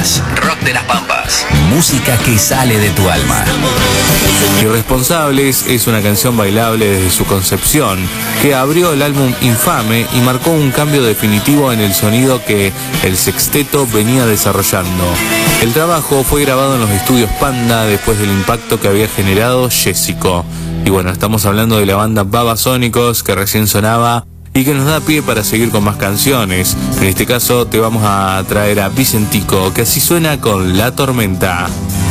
Pampas. Rock de las Pampas. Música que sale de tu alma. Irresponsables es una canción bailable desde su concepción, que abrió el álbum Infame y marcó un cambio definitivo en el sonido que el sexteto venía desarrollando. El trabajo fue grabado en los estudios Panda después del impacto que había generado Jessico. Y bueno, estamos hablando de la banda Babasónicos, que recién sonaba y que nos da pie para seguir con más canciones. En este caso te vamos a traer a Vicentico, que así suena con La Tormenta.